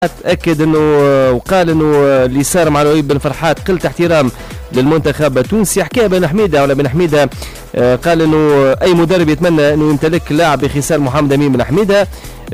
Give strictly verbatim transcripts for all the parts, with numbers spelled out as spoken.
أكد أنه وقال أنه اللي صار مع لؤي بن فرحات قلة احترام للمنتخب التونسي. حكى بن حميدة ولا بن حميدة قال أنه أي مدرب يتمنى أنه يمتلك لاعب بخصال محمد أمين بن حميدة.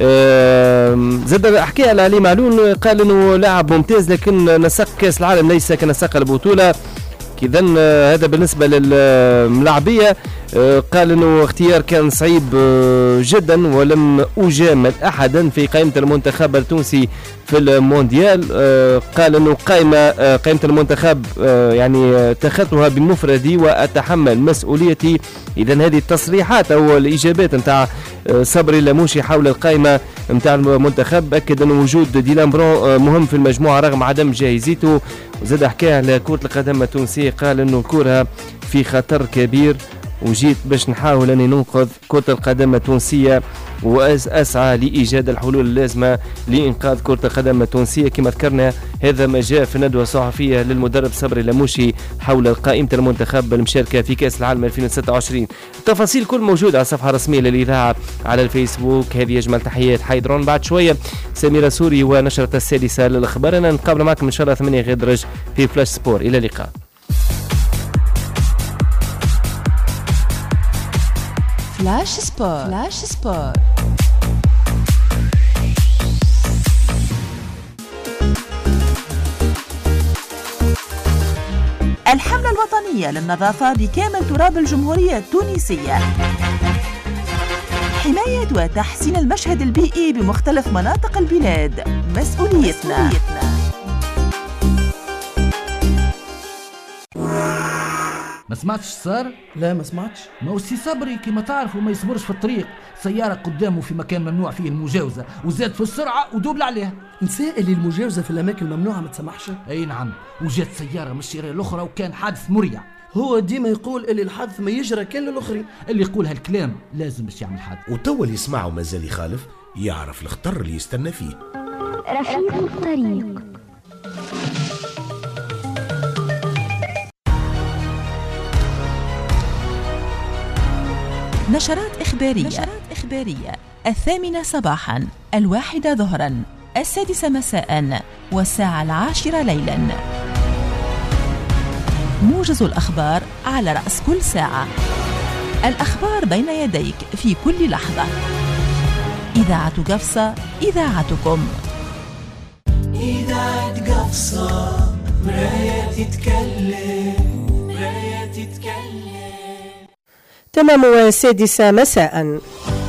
زاد حكى على علي معلول قال أنه لاعب ممتاز لكن نسق كأس العالم ليس كنسق البطولة. إذا هذا بالنسبة للملاعبية. قال انه اختيار كان صعيب جدا ولم اجامل احدا في قائمة المنتخب التونسي في المونديال. قال انه قائمة قائمة المنتخب يعني اتخذتها بمفردي واتحمل مسؤوليتي. اذا هذه التصريحات او الاجابات نتاع صبري لاموشي حول القائمة نتاع المنتخب. اكد انه وجود ديلان برون مهم في المجموعة رغم عدم جاهزيته. وزاد حكى على كرة القدم التونسية قال انه الكرة في خطر كبير وجيت باش نحاول اني ننقذ كرة القدم التونسية واسعى لايجاد الحلول اللازمة لانقاذ كرة القدم التونسية. كما ذكرنا هذا ما جاء في الندوة الصحفية للمدرب صبري لاموشي حول قائمة المنتخب المشاركة في كأس العالم ألفين وستة وعشرين. التفاصيل كل موجودة على الصفحة الرسمية للإذاعة على الفيسبوك. هذه أجمل تحيات حيدرون. بعد شوية سميرة سوري ونشرة السادسة للأخبار. أنا نتقابل معكم إن شاء الله ثمانية غدرج في فلاش سبور. إلى اللقاء. فلاش سبور. فلاش سبور. الحملة الوطنية للنظافة بكامل تراب الجمهورية التونسية. حماية وتحسين المشهد البيئي بمختلف مناطق البلاد مسؤوليتنا, مسؤوليتنا. ما سمعتش صار؟ لا ما سمعتش. ما هو سي صبري كما تعرفوا ما يصبرش في الطريق. سيارة قدامه في مكان ممنوع فيه المجاوزة وزاد في السرعة ودوبل عليها. نساء اللي المجاوزة في الأماكن الممنوعة ما تسمحش؟ أي نعم. وجات سيارة من الشارع الأخرى وكان حادث مريع. هو ديما يقول اللي الحادث ما يجرى كان للآخرين. اللي يقول هالكلام لازم باش يعمل حادث. وتوا اللي يسمعوا مازال يخالف يعرف الخطر اللي يستنى فيه. رفيق الطريق. نشرات إخبارية. نشرات إخبارية الثامنة صباحا، الواحدة ظهرا، السادسة مساء، والساعة العاشرة ليلا. موجز الأخبار على رأس كل ساعة. الأخبار بين يديك في كل لحظة. إذاعة قفصة، إذاعتكم. إذاعة قفصة، مراية تتكلم، مراية تتكلم. تمام السادسة مساء.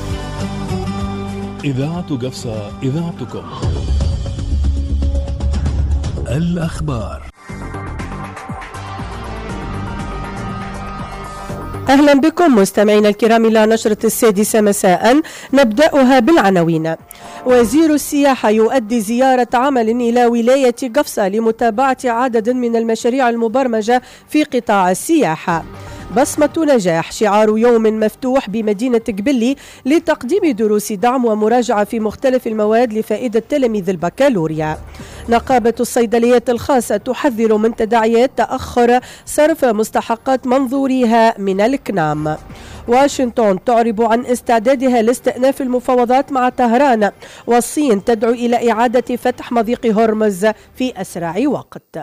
إذاعة قفصة، إذاعتكم. الأخبار. أهلا بكم مستمعينا الكرام إلى نشرة السادسة مساء. نبدأها بالعناوين. وزير السياحة يؤدي زيارة عمل إلى ولاية قفصة لمتابعة عدد من المشاريع المبرمجة في قطاع السياحة. بصمة نجاح شعار يوم مفتوح بمدينة قبلي لتقديم دروس دعم ومراجعة في مختلف المواد لفائدة تلاميذ البكالوريا. نقابة الصيدليات الخاصة تحذر من تداعيات تأخر صرف مستحقات منظوريها من الكنام. واشنطن تعرب عن استعدادها لاستئناف المفاوضات مع طهران، والصين تدعو إلى إعادة فتح مضيق هرمز في أسرع وقت.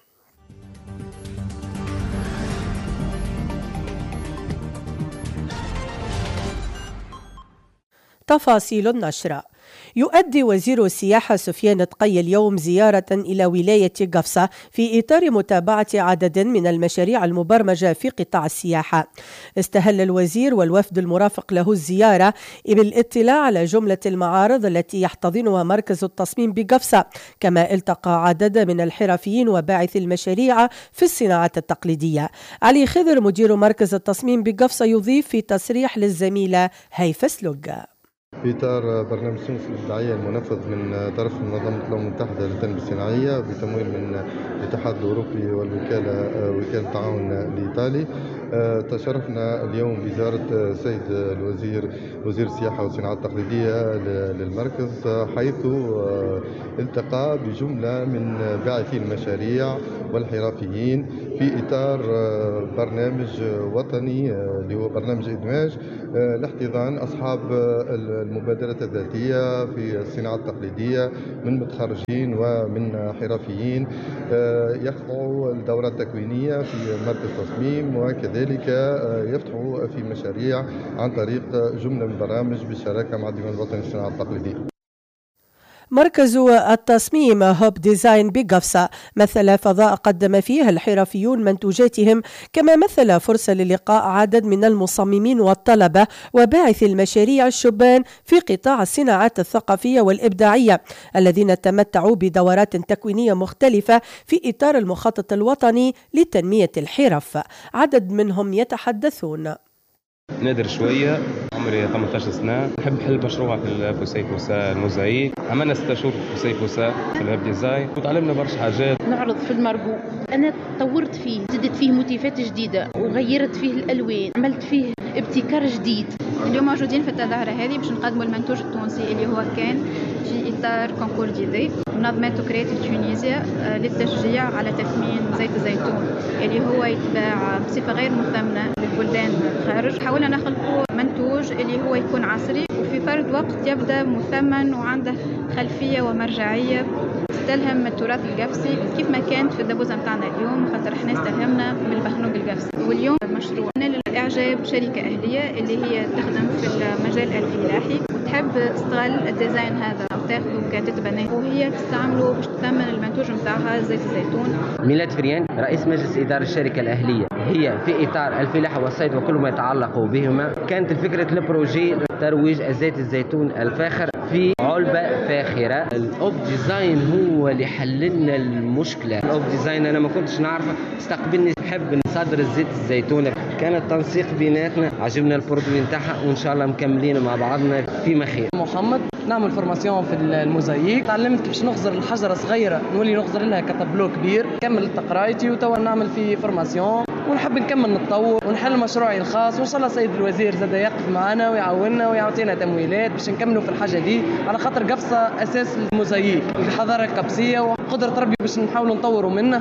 تفاصيل النشرة. يؤدي وزير السياحة سفيان تقي اليوم زيارة إلى ولاية قفصة في إطار متابعة عدد من المشاريع المبرمجة في قطاع السياحة. استهل الوزير والوفد المرافق له الزيارة بالاطلاع على جملة المعارض التي يحتضنها مركز التصميم بقفصة، كما التقى عدد من الحرفيين وباعثي المشاريع في الصناعة التقليدية. علي خضر مدير مركز التصميم بقفصة يضيف في تصريح للزميلة هيفا سلوغ. في إطار برنامج تونس الإبداعية المنفذ من طرف منظمة الأمم المتحدة للتنمية الصناعية بتمويل من الاتحاد الأوروبي والوكالة وكالة التعاون الإيطالي، تشرفنا اليوم بزيارة السيد الوزير وزير السياحة والصناعات التقليدية للمركز، حيث التقى بجملة من باعثي المشاريع والحرفيين في إطار برنامج وطني اللي هو برنامج إدماج لاحتضان أصحاب المبادرات الذاتية في الصناعة التقليدية من متخرجين ومن حرفيين يخضعوا الدورات التكوينية في مركز تصميم، وكذلك يفتحوا في مشاريع عن طريق جملة من البرامج بالشراكة مع الديوان الوطني للصناعة التقليدية. مركز التصميم هوب ديزاين بقفصة مثل فضاء قدم فيه الحرفيون منتوجاتهم، كما مثل فرصة للقاء عدد من المصممين والطلبة وباعث المشاريع الشبان في قطاع الصناعات الثقافية والإبداعية الذين تمتعوا بدورات تكوينية مختلفة في إطار المخطط الوطني لتنمية الحرف. عدد منهم يتحدثون. نادر شوية، عمري ثمانية عشر سنة، نحب نحل مشروع في الفوسيفوسا الموزايك. عملنا ستة شهور في الفوسيفوسا في الهاب ديزاين وتعلمنا برشا حاجات. نعرض في المرجو، أنا طورت فيه، زدت فيه موتيفات جديدة وغيرت فيه الألوان، عملت فيه ابتكار جديد. اليوم موجودين في التظاهرة هذه باش نقدموا المنتوج التونسي اللي هو كان في إطار كونكور ديدي منظمة كرياتيف تونيزيا للتشجيع على تثمين زيت الزيتون اللي هو يتباع بصفة غير مثمنة للبلدان الخارج. حاولنا نخلقوا منتوج اللي هو يكون عصري وفي فرد وقت يبدأ مثمن وعنده خلفية ومرجعية تستلهم من التراث القفصي كيف ما كانت في الدبوزة متاعنا اليوم، خاطر احنا استلهمنا من البخنوق القفصي. واليوم مشروع للإعجاب شركة أهلية اللي هي تخدم في المجال الفلاحي وتحب تستغل الديزاين هذا وتاخذه كتتبناه وهي تستعمله باش تثمن المنتوج متاعها زيت الزيتون. ميلاد فريان رئيس مجلس إدارة الشركة الأهلية، هي في إطار الفلاحة والصيد وكل ما يتعلق بهما. كانت فكرة البروجي ترويج زيت الزيتون الفاخر في علبة فاخرة. الأوب ديزاين هو اللي حللنا المشكلة. الأوب ديزاين أنا ما كنتش نعرفه، استقبلني نحب نصدر الزيت الزيتون، كان التنسيق بيناتنا، عجبنا البرودوي نتاعها وإن شاء الله مكملين مع بعضنا فيما خير. محمد نعمل فورماسيون في الموزايك، تعلمت كيفاش نخزر الحجرة صغيرة نولي نخزر لها كطابلو كبير. كملت قرايتي وتوا نعمل في فورماسيون ونحب نكمل نتطور ونحل مشروعي الخاص، وان شاء الله سيد الوزير زاد يقف معنا ويعاوننا ويعطينا تمويلات باش نكملوا في الحاجه دي، على خاطر قفصه اساس الموزايك الحضاره القبسيه وقدره ربي باش نحاولوا نطوروا منه.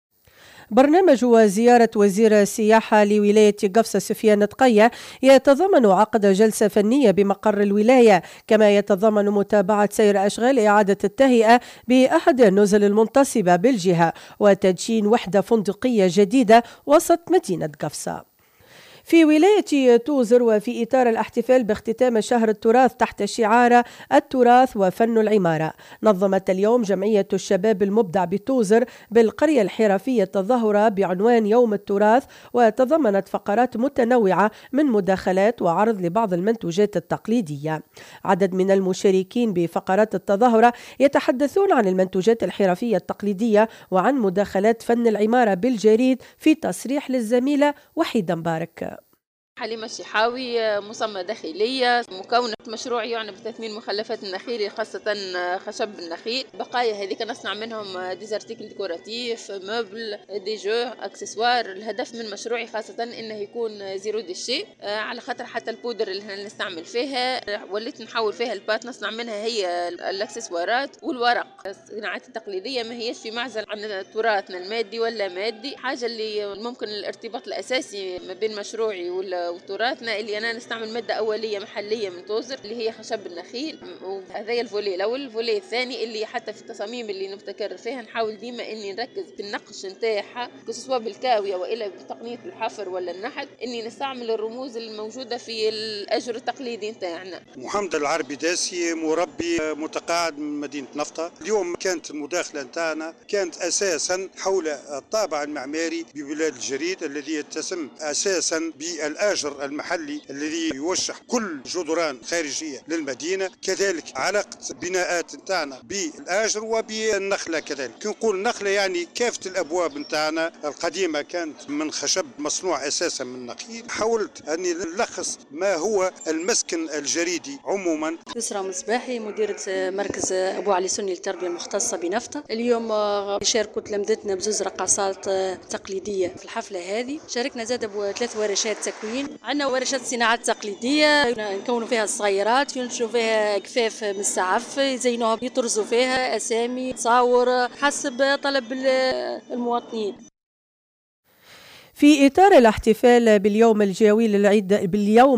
برنامج وزيارة وزير السياحة لولاية قفصة سفيان تقية يتضمن عقد جلسة فنية بمقر الولاية، كما يتضمن متابعة سير أشغال إعادة التهيئة بأحد النزل المنتصبة بالجهة وتدشين وحدة فندقية جديدة وسط مدينة قفصة. في ولاية توزر وفي إطار الاحتفال باختتام شهر التراث تحت شعار التراث وفن العمارة، نظمت اليوم جمعية الشباب المبدع بتوزر بالقرية الحرفية تظاهرة بعنوان يوم التراث، وتضمنت فقرات متنوعة من مداخلات وعرض لبعض المنتوجات التقليدية. عدد من المشاركين بفقرات التظاهرة يتحدثون عن المنتوجات الحرفية التقليدية وعن مداخلات فن العمارة بالجريد، في تصريح للزميلة وحيدة مبارك. حليمة الشحاوي، مصممة داخلية، مكونة مشروع يعني بتثمين مخلفات النخيل خاصة خشب النخيل. بقايا هذيك نصنع منهم ديزارتيكل ديكوراتيف، مبل، دي جو، اكسسوار. الهدف من مشروعي خاصة انه يكون زيرو ديشي، على خاطر حتى البودر اللي نستعمل فيها وليت نحول فيها البات نصنع منها هي الاكسسوارات والورق. الصناعات التقليدية ما هيش في معزل عن تراثنا المادي ولا مادي، حاجة اللي ممكن الارتباط الأساسي ما بين مشروعي ولا وتراثنا اللي انا نستعمل ماده اوليه محليه من توزر اللي هي خشب النخيل. وهذا الفولي الاول. الفولي الثاني اللي حتى في التصاميم اللي نبتكر فيها نحاول ديما اني نركز في النقش نتاعها سواء بالكاويه والا بتقنيه الحفر ولا النحت، اني نستعمل الرموز الموجوده في الاجر التقليدي نتاعنا. محمد العربي داسي، مربي متقاعد من مدينه نفطه. اليوم كانت المداخله نتاعنا كانت اساسا حول الطابع المعماري ببلاد الجريد الذي يتسم اساسا بالآجر المحلي الذي يوشح كل جدران خارجية للمدينة، كذلك علاقة بناءات نتاعنا بالآجر وبالنخلة. كذلك كي نقول نخلة يعني كافة الأبواب نتاعنا القديمة كانت من خشب مصنوع أساسا من نخيل. حاولت أني نلخص ما هو المسكن الجريدي عموما. يسرى مصباحي، مديرة مركز أبو علي سني للتربية المختصة بنفطة. اليوم شاركوا تلامذتنا بزوز رقصات تقليدية في الحفلة هذه. شاركنا زاد بثلاث ورشات تكوين، عندنا ورشات صناعات تقليدية نكونوا فيها الصغيرات، ينشروا فيها كفاف من السعف، يزينوها، يطرزوا فيها أسامي، تصاور حسب طلب المواطنين. في إطار الاحتفال باليوم الجوي للعيد باليوم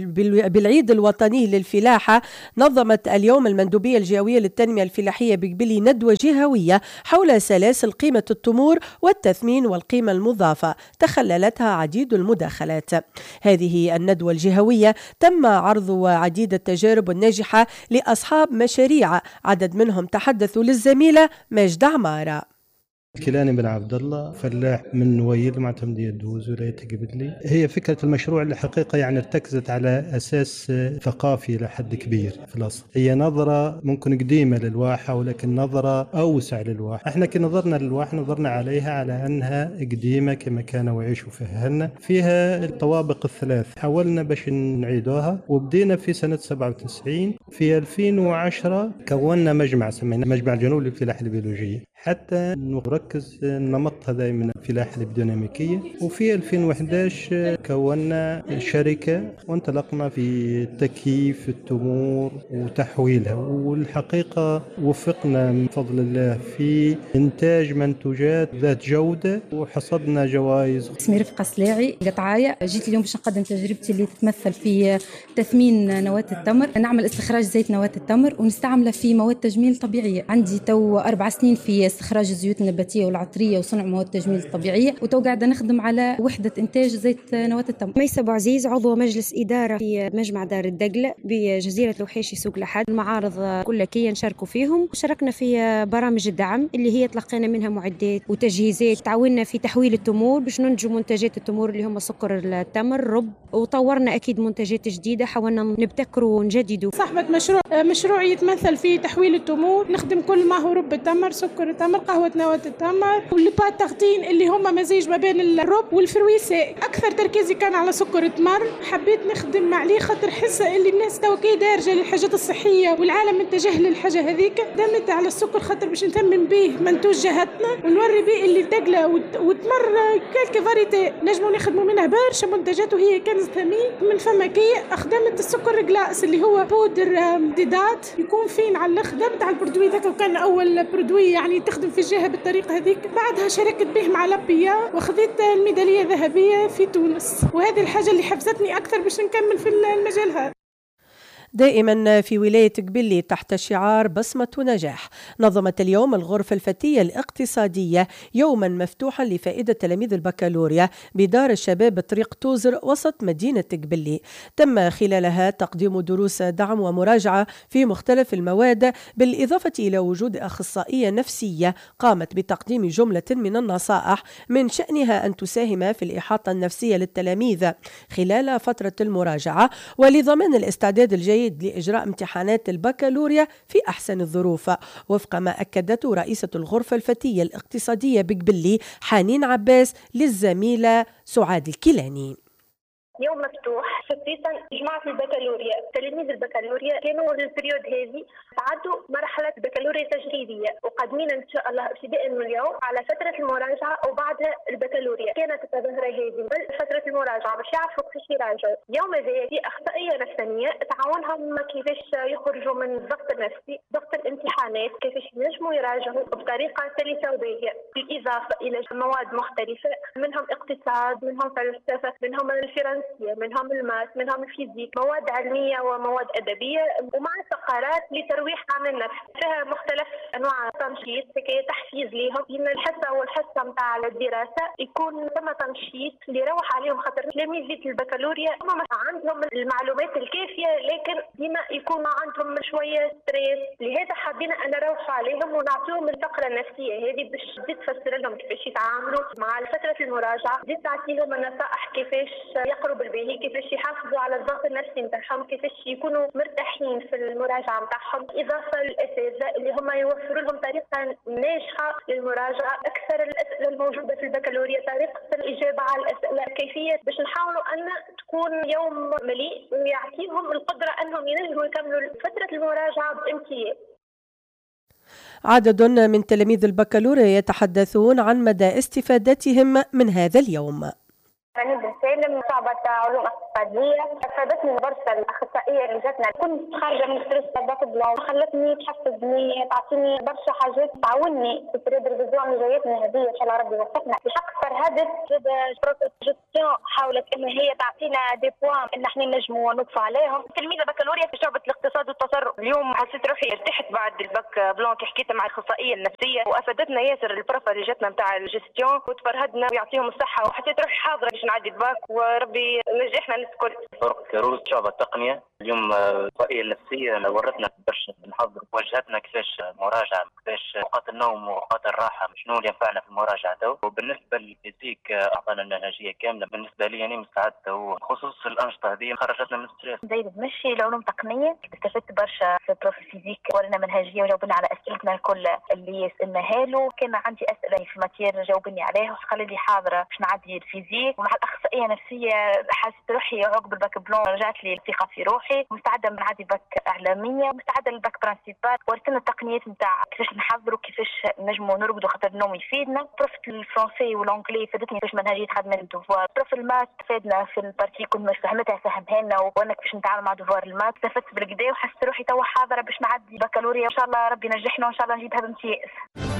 بالعيد الوطني للفلاحة، نظمت اليوم المندوبية الجوية للتنمية الفلاحية بقبلي ندوة جهوية حول سلاسل قيمة التمور والتثمين والقيمة المضافة، تخللتها عديد المداخلات. هذه الندوة الجهوية تم عرض عديد التجارب الناجحة لأصحاب مشاريع، عدد منهم تحدثوا للزميلة ماجدة عمارة. كيلاني بن عبد الله، فلاح من نويل معتمدية دوز ولاية قبلي. هي فكرة المشروع اللي حقيقة يعني ارتكزت على أساس ثقافي لحد كبير في الأصل. هي نظرة ممكن قديمة للواحة ولكن نظرة أوسع للواحة. احنا كنظرنا للواحة نظرنا عليها على أنها قديمة كما كانوا ويعيشوا فيها هن. فيها الطوابق الثلاث، حاولنا باش نعيدوها وبدينا في سنة سبعة وتسعين. في ألفين وعشرة كونا مجمع سميناه مجمع الجنوب للفلاحة البيولوجية حتى نركز النمط هذا من الفلاحة البيوديناميكية. وفي ألفين وإحدى عشر كونا شركة وانطلقنا في تكييف التمور وتحويلها، والحقيقة وفقنا من فضل الله في إنتاج منتوجات ذات جودة وحصدنا جوائز. اسمي رفقة سلاعي قطعاية، جيت اليوم باش نقدم تجربتي اللي تتمثل في تثمين نواة التمر. نعمل استخراج زيت نواة التمر ونستعمله في مواد تجميل طبيعية. عندي تو أربع سنين في استخراج الزيوت النباتية والعطرية وصنع مواد تجميل طبيعية، وتو قاعدة نخدم على وحدة إنتاج زيت نواة التمر. ميسة أبو عزيز، عضو مجلس إدارة في مجمع دار الدقلة بجزيرة الوحيشي سوق لحد. المعارض كلكية نشاركوا فيهم، وشاركنا في برامج الدعم اللي هي تلقينا منها معدات وتجهيزات. تعاوننا في تحويل التمور باش ننتجوا منتجات التمور اللي هم سكر التمر رب، وطورنا أكيد منتجات جديدة حاولنا نبتكروا ونجددوا. صاحبة مشروع مشروع يتمثل في تحويل التمور، نخدم كل ما هو رب التمر، سكر التمر، قهوة نواة التمر، واللبات تغطين اللي هم مزيج ما بين الرب والفرويسة. أكثر تركيزي كان على سكر التمر. حبيت نخدم عليه خاطر حاسة اللي الناس تو كي دارجة للحاجات الصحية والعالم اتجه للحاجة هذيك. دمت على السكر خاطر باش نثمن به منتوج جهتنا ونوري به اللي الدقلة والتمر كالك فاريتي نجموا نخدموا منها برشا منتجات وهي كنز ثمين. من فما كي أخدمت السكر جلاس اللي هو بودر ديدات يكون فين على الأخ. خدمت على البرودوي ذاك وكان أول برودوي يعني تخدم في الجهة بالطريقة هذيك. بعدها شاركت به مع لابيا وخذيت الميدالية الذهبية في تونس، وهذه الحاجة اللي حفزتني أكثر باش نكمل في المجال هذا. دائما في ولاية قبلي تحت شعار بصمة نجاح، نظمت اليوم الغرفة الفتية الاقتصادية يوما مفتوحا لفائدة تلاميذ البكالوريا بدار الشباب بطريق توزر وسط مدينة قبلي. تم خلالها تقديم دروس دعم ومراجعة في مختلف المواد، بالإضافة إلى وجود أخصائية نفسية قامت بتقديم جملة من النصائح من شأنها أن تساهم في الإحاطة النفسية للتلاميذ خلال فترة المراجعة، ولضمان الاستعداد الجيد لإجراء امتحانات البكالوريا في أحسن الظروف، وفق ما أكدته رئيسة الغرفة الفتية الاقتصادية بقبلي حنين عباس للزميلة سعاد الكيلاني. يوم مفتوح خصيصا جماعة البكالوريا. تلاميذ البكالوريا كانوا البريود هذه تعدوا مرحلة بكالوريا تجريبية وقادمين إن شاء الله ابتداء من اليوم على فترة المراجعة وبعدها البكالوريا. كانت الظاهرة هذه فترة المراجعة باش يعرفوا كيفاش يراجعوا. يوم ذا في أخصائية نفسانية تعاونهم كيفاش يخرجوا من الضغط النفسي، ضغط الامتحانات، كيفاش ينجموا يراجعوا بطريقة سلسة وباهية، بالإضافة إلى مواد مختلفة منهم اقتصاد، منهم فلسفة، منهم الفرنسي، منهم الماس، منهم الفيزيك، مواد علمية ومواد أدبية، ومع فقرات لترويح عن النفس فيها مختلف أنواع تنشيط حكاية تحفيز ليهم. إن الحصة والحصة متاع الدراسة يكون ثم تنشيط اللي يروح عليهم خاطر تلاميذ البكالوريا هم عندهم المعلومات الكافية لكن ديما يكون عندهم شوية ستريس. لهذا حابين أن نروح عليهم ونعطيهم الفقرة النفسية هذه باش تزيد تفسر لهم كيفاش يتعاملوا مع فترة المراجعة، تزيد تعطيهم النصائح كيفاش يقروا بالباهي، كيفاش يحافظوا على الضغط النفسي نتاعهم، كيفاش يكونوا مرتاحين في المراجعة نتاعهم. إضافة للأساتذة اللي هم يوفروا لهم طريقة ناجحة للمراجعة. أكثر الأسئلة الموجودة في البكالوريا طريقة الإجابة على الأسئلة، كيفية باش نحاولوا أن تكون يوم مليء ويعطيهم القدرة أنهم ينجموا يكملوا فترة المراجعة بامتياز. عدد من تلاميذ البكالوريا يتحدثون عن مدى استفادتهم من هذا اليوم. راني بن سالم شعبة علوم اقتصادية. فادتني برشا الأخصائية اللي جاتنا، كنت خارجة من ستريس باك بلون، خلتني تحفزني، تعطيني برشا حاجات تعاوني في البريد ريفيزيون اللي جايتنا هذه. إن شاء الله ربي يوفقنا. الحق فرهدت زاد جستيون حاولت إن هي تعطينا دي بوان إن احنا نجموا نوقفوا عليهم. تلميذة بكالوريا في شعبة الاقتصاد والتصرف. اليوم حسيت روحي ارتحت بعد الباك بلون كي حكيت مع الأخصائية النفسية، وأفادتنا ياسر البروفا اللي جاتنا نتاع الجستيون، وتفرهدنا ويعطيهم الصحة، وحسيت روحي حاضرة باش نعدي الباك وربي نجحنا الناس الكل. فرق كروز شعبة التقنية. اليوم الأخصائية النفسية ورتنا باش نحضر وجهتنا كيفاش مراجعة، كيفاش أوقات النوم وأوقات الراحة، شنو اللي ينفعنا في المراجعة تو. وبالنسبة للفيزيك أعطانا المنهجية كاملة. بالنسبة لي أنا مستعد وخصوص الأنشطة هذه خرجتنا من ستريس. زي بتمشي العلوم التقنية، استفدت برشا في بروف الفيزيك، ورنا منهجية وجاوبنا على أسئلتنا الكل اللي سألناها له. كان عندي أسئلة في ماتير جاوبني عليها وخلي لي حاضرة باش نعدي الفيزيك. ومع الأخصائية النفسية حاسة روحي عقب الباك بلون رجعت لي الثقة في روحي، مستعدة نعدي باك إعلامية، مستعدة للباك برانسيبال. ورثنا التقنيات نتاع كيفاش نحضروا، كيفاش نجموا نرقدوا خاطر النوم يفيدنا. بروف الفرنسي والانجلي فادتني كيفاش منهجية خدمة الدوفوار. بروف المات فادنا في البارتي كنت مش فهمتها فهمها لنا، وانا كيفاش نتعامل مع دوفوار المات. استفدت بالكدا وحسيت روحي توا حاضرة باش نعدي بكالوريا. ان شاء الله ربي ينجحنا وان شاء الله نجيبها بامتياز.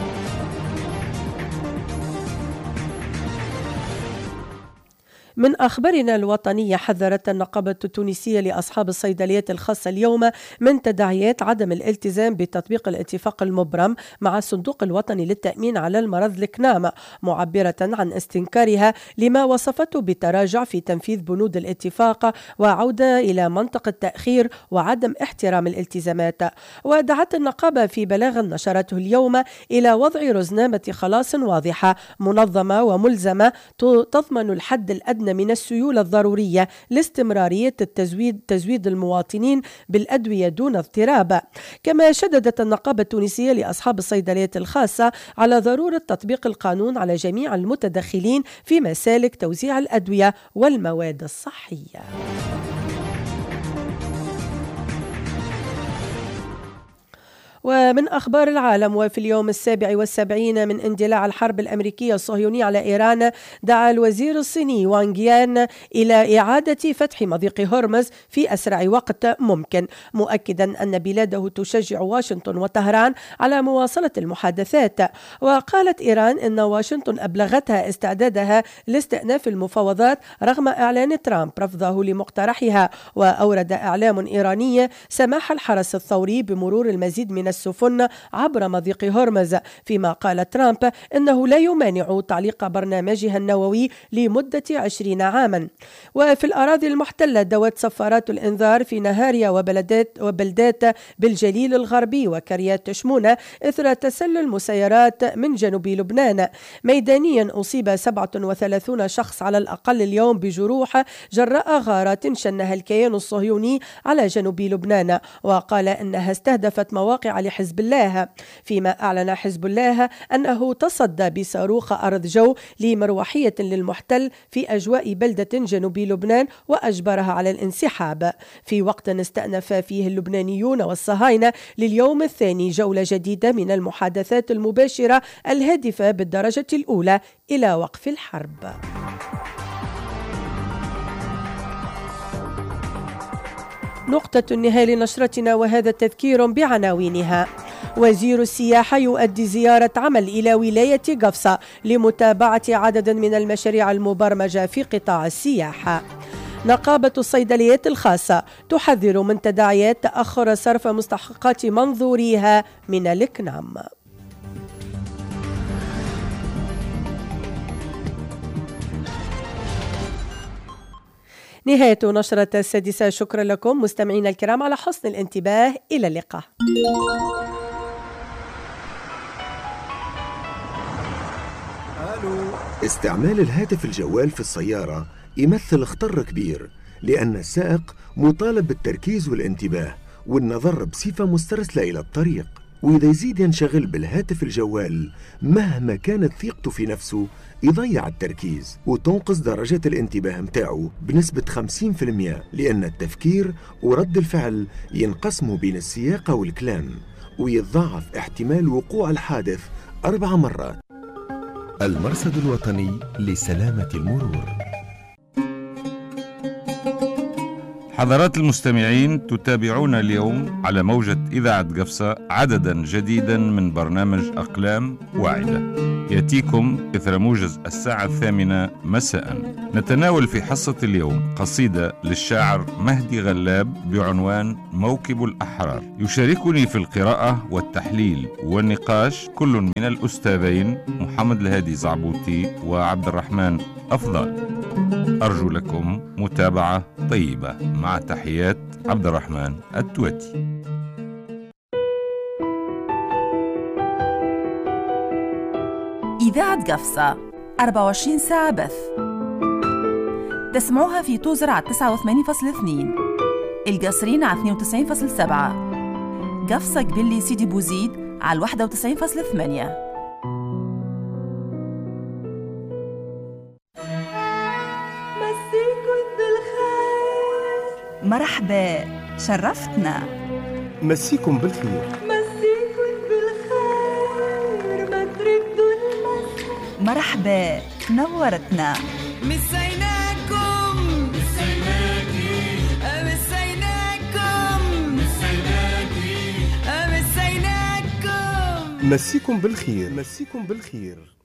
من أخبارنا الوطنية، حذرت النقابة التونسية لأصحاب الصيدليات الخاصة اليوم من تداعيات عدم الالتزام بتطبيق الاتفاق المبرم مع الصندوق الوطني للتأمين على المرض الكنام، معبرة عن استنكارها لما وصفته بتراجع في تنفيذ بنود الاتفاق وعودة إلى منطق التأخير وعدم احترام الالتزامات. ودعت النقابة في بلاغ نشرته اليوم إلى وضع رزنامة خلاص واضحة منظمة وملزمة تضمن الحد الأدنى من السيولة الضرورية لاستمرارية التزويد تزويد المواطنين بالأدوية دون اضطراب. كما شددت النقابة التونسية لأصحاب الصيدليات الخاصة على ضرورة تطبيق القانون على جميع المتدخلين في مسالك توزيع الأدوية والمواد الصحية. ومن أخبار العالم، وفي اليوم السابع والسبعين من اندلاع الحرب الأمريكية الصهيونية على إيران، دعا الوزير الصيني وانغ يان إلى إعادة فتح مضيق هرمز في أسرع وقت ممكن، مؤكدا أن بلاده تشجع واشنطن وطهران على مواصلة المحادثات. وقالت إيران إن واشنطن أبلغتها استعدادها لاستئناف المفاوضات رغم إعلان ترامب رفضه لمقترحها. وأورد إعلام إيراني سماح الحرس الثوري بمرور المزيد من السفن عبر مضيق هرمز، فيما قال ترامب إنه لا يمانع تعليق برنامجها النووي لمدة عشرين عاما. وفي الأراضي المحتلة دوت صفارات الإنذار في نهاريا وبلدات وبلدات بالجليل الغربي وكريات شمونة إثر تسلل مسيرات من جنوب لبنان. ميدانيا أصيب سبعة وثلاثين شخص على الأقل اليوم بجروح جراء غارات شنها الكيان الصهيوني على جنوب لبنان، وقال إنها استهدفت مواقع لحزب الله، فيما أعلن حزب الله أنه تصدى بصاروخ أرض جو لمروحية للمحتل في أجواء بلدة جنوب لبنان وأجبرها على الانسحاب، في وقت استأنف فيه اللبنانيون والصهاينة لليوم الثاني جولة جديدة من المحادثات المباشرة الهادفة بالدرجة الأولى إلى وقف الحرب. نقطة النهاية لنشرتنا، وهذا التذكير بعناوينها. وزير السياحة يؤدي زيارة عمل إلى ولاية قفصة لمتابعة عدد من المشاريع المبرمجة في قطاع السياحة. نقابة الصيدليات الخاصة تحذر من تداعيات تأخر صرف مستحقات منظوريها من الكنام. نهاية نشرة السادسة. شكرا لكم مستمعينا الكرام على حسن الانتباه. إلى اللقاء. استعمال الهاتف الجوال في السيارة يمثل خطر كبير، لأن السائق مطالب بالتركيز والانتباه والنظر بصفة مسترسلة إلى الطريق، وإذا يزيد ينشغل بالهاتف الجوال مهما كانت ثقته في نفسه يضيع التركيز وتنقص درجة الانتباه متاعه بنسبة خمسين بالمئة، لأن التفكير ورد الفعل ينقسموا بين السياقة والكلام، ويتضاعف احتمال وقوع الحادث أربع مرات. المرصد الوطني لسلامة المرور. حضرات المستمعين، تتابعون اليوم على موجة إذاعة قفصة عددا جديدا من برنامج أقلام واعدة يأتيكم إثر موجز الساعة الثامنة مساء. نتناول في حصة اليوم قصيدة للشاعر مهدي غلاب بعنوان موكب الأحرار. يشاركني في القراءة والتحليل والنقاش كل من الأستاذين محمد الهادي زعبوتي وعبد الرحمن أفضل. أرجو لكم متابعة طيبة، مع تحيات عبد الرحمن التواتي. إذاعة قفصة أربعة وعشرين ساعة بث. تسمعوها في توزر على تسعة وثمانين فاصلة اثنين، القصرين على اثنين وتسعين فاصلة سبعة، قفصة قبلي سيدي بوزيد على واحد وتسعين فاصلة ثمانية. مرحبا، شرفتنا. مسيكم بالخير. مسيكم بالخير، ما تردوا المسا. مرحبا، نورتنا. مسيناكم مسيناكي مسيناكم مسيناكي مسيناكم. مسيكم بالخير. مسيكم بالخير.